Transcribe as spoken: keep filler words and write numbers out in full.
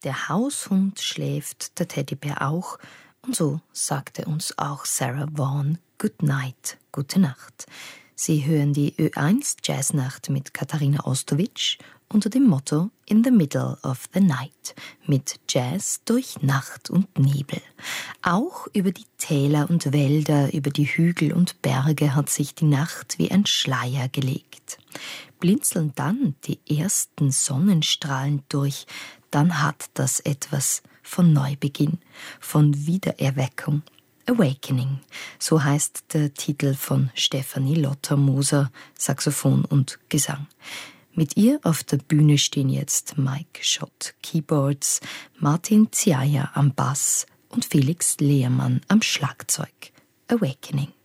Der Haushund schläft, der Teddybär auch. Und so sagte uns auch Sarah Vaughan Good Night, gute Nacht. Sie hören die Ö eins Jazznacht mit Katharina Ostowitsch unter dem Motto In the Middle of the Night mit Jazz durch Nacht und Nebel. Auch über die Täler und Wälder, über die Hügel und Berge hat sich die Nacht wie ein Schleier gelegt. Blinzeln dann die ersten Sonnenstrahlen durch, dann hat das etwas von Neubeginn, von Wiedererweckung. Awakening, so heißt der Titel von Stefanie Lotter-Moser, Saxophon und Gesang. Mit ihr auf der Bühne stehen jetzt Mike Schott Keyboards, Martin Ziaya am Bass und Felix Lehrmann am Schlagzeug. Awakening.